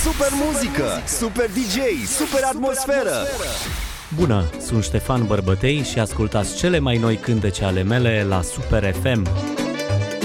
Super muzică, super DJ, super atmosferă. Bună, sunt Ștefan Bărbătei și ascultați cele mai noi cântece ale mele la Super FM.